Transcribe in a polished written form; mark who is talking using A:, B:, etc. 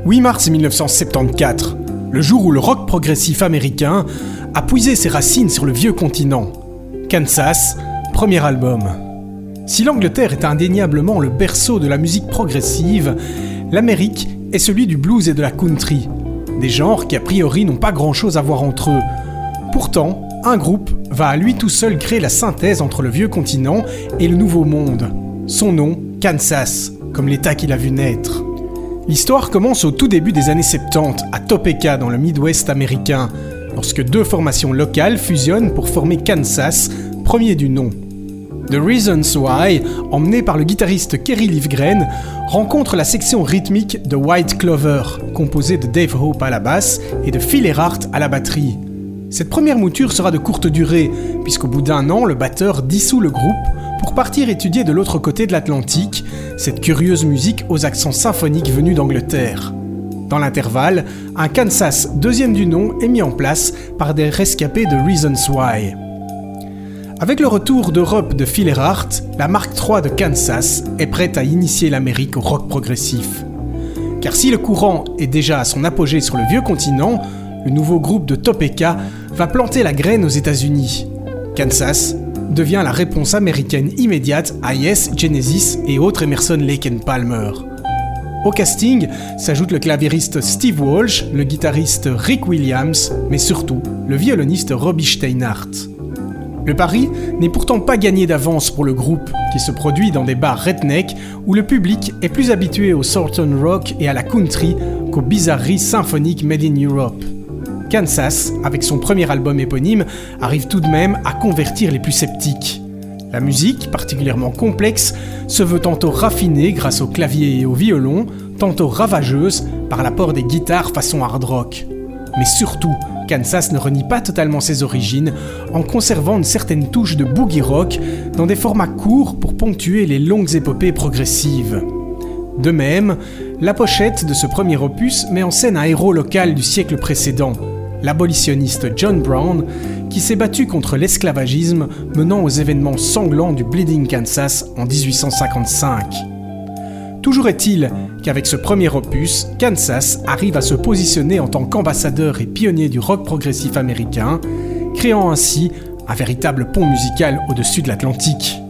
A: 8 mars 1974, le jour où le rock progressif américain a puisé ses racines sur le vieux continent. Kansas, premier album. Si l'Angleterre est indéniablement le berceau de la musique progressive, l'Amérique est celui du blues et de la country, des genres qui a priori n'ont pas grand-chose à voir entre eux. Pourtant, un groupe va à lui tout seul créer la synthèse entre le vieux continent et le nouveau monde. Son nom, Kansas, comme l'état qu'il a vu naître. L'histoire commence au tout début des années 70, à Topeka, dans le Midwest américain, lorsque deux formations locales fusionnent pour former Kansas, premier du nom. The Reasons Why, emmené par le guitariste Kerry Livgren, rencontre la section rythmique de White Clover, composée de Dave Hope à la basse et de Phil Earhart à la batterie. Cette première mouture sera de courte durée, puisqu'au bout d'un an, le batteur dissout le groupe pour partir étudier de l'autre côté de l'Atlantique, cette curieuse musique aux accents symphoniques venus d'Angleterre. Dans l'intervalle, un Kansas deuxième du nom est mis en place par des rescapés de Reasons Why. Avec le retour d'Europe de Phil Earhart, la Mark III de Kansas est prête à initier l'Amérique au rock progressif. Car si le courant est déjà à son apogée sur le vieux continent, le nouveau groupe de Topeka va planter la graine aux États-Unis. Kansas devient la réponse américaine immédiate à Yes, Genesis et autres Emerson, Lake & Palmer. Au casting s'ajoute le claviériste Steve Walsh, le guitariste Rick Williams, mais surtout le violoniste Robbie Steinhardt. Le pari n'est pourtant pas gagné d'avance pour le groupe, qui se produit dans des bars redneck où le public est plus habitué au southern rock et à la country qu'aux bizarreries symphoniques made in Europe. Kansas, avec son premier album éponyme, arrive tout de même à convertir les plus sceptiques. La musique, particulièrement complexe, se veut tantôt raffinée grâce au clavier et au violon, tantôt ravageuse par l'apport des guitares façon hard rock. Mais surtout, Kansas ne renie pas totalement ses origines en conservant une certaine touche de boogie rock dans des formats courts pour ponctuer les longues épopées progressives. De même, la pochette de ce premier opus met en scène un héros local du siècle précédent, l'abolitionniste John Brown, qui s'est battu contre l'esclavagisme menant aux événements sanglants du Bleeding Kansas en 1855. Toujours est-il qu'avec ce premier opus, Kansas arrive à se positionner en tant qu'ambassadeur et pionnier du rock progressif américain, créant ainsi un véritable pont musical au-dessus de l'Atlantique.